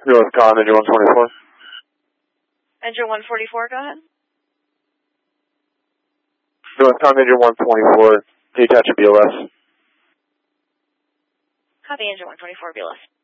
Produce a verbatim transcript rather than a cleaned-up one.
Northcom, engine one twenty-four. Engine one forty-four, go ahead. Northcom, engine one twenty-four, detach a B L S. Copy, engine one twenty-four, B L S.